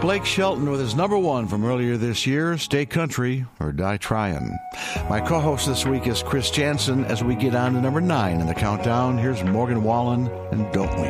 Blake Shelton with his number one from earlier this year, Stay Country or Die Tryin'. My co-host this week is Chris Jansen. As we get on to number 9 in the countdown, here's Morgan Wallen and Don't We.